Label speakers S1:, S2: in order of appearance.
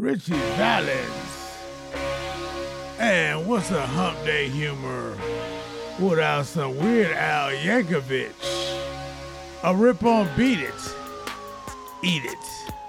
S1: Richie Valens. And what's a hump day humor without some Weird Al Yankovic? A rip on Beat It, Eat It.